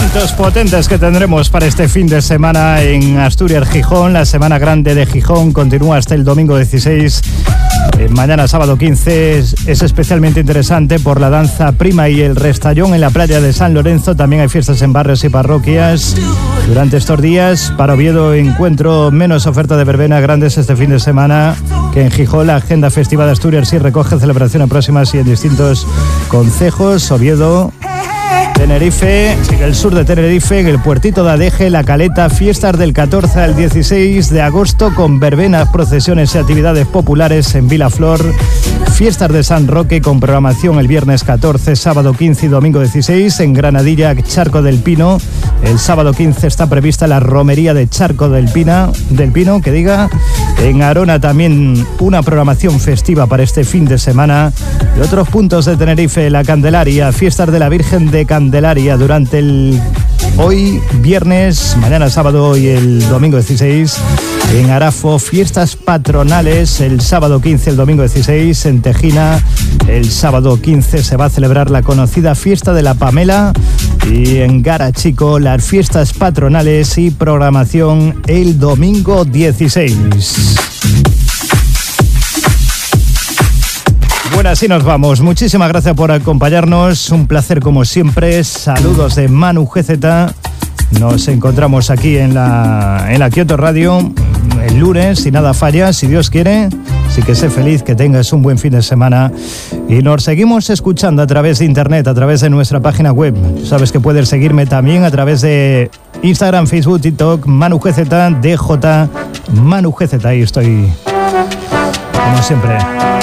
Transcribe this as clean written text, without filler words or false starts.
Eventos potentes que tendremos para este fin de semana en Asturias, Gijón. La Semana Grande de Gijón continúa hasta el domingo 16. Mañana, sábado 15, es especialmente interesante por la danza prima y el restallón en la playa de San Lorenzo. También hay fiestas en barrios y parroquias. Durante estos días, para Oviedo, encuentro menos oferta de verbena grandes este fin de semana que en Gijón. La agenda festiva de Asturias sí recoge celebraciones próximas y en distintos concejos. Oviedo, Tenerife, en el sur de Tenerife, en el puertito de Adeje, La Caleta, fiestas del 14 al 16 de agosto con verbenas, procesiones y actividades populares en Vilaflor, fiestas de San Roque con programación el viernes 14, sábado 15 y domingo 16, en Granadilla, Charco del Pino. El sábado 15 está prevista la romería de Charco del Pino, En Arona también una programación festiva para este fin de semana. Y otros puntos de Tenerife, La Candelaria, fiestas de la Virgen de Candelaria durante hoy viernes, mañana sábado y el domingo 16. En Arafo, fiestas patronales el sábado 15, el domingo 16. En Tejina, el sábado 15 se va a celebrar la conocida fiesta de la Pamela. Y en Garachico, las fiestas patronales y programación el domingo 16. Bueno, así nos vamos. Muchísimas gracias por acompañarnos. Un placer como siempre. Saludos de Manu GZ. Nos encontramos aquí en la Kioto Radio el lunes, si nada falla, si Dios quiere. Así que sé feliz, que tengas un buen fin de semana. Y nos seguimos escuchando a través de internet, a través de nuestra página web. Sabes que puedes seguirme también a través de Instagram, Facebook, TikTok, Manu GZ, DJ Manu GZ. Ahí estoy, como siempre.